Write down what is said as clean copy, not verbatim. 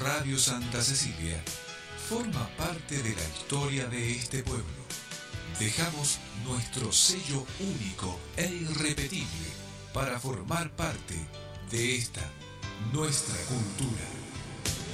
Radio Santa Cecilia forma parte de la historia de este pueblo. Dejamos nuestro sello único e irrepetible para formar parte de esta nuestra cultura.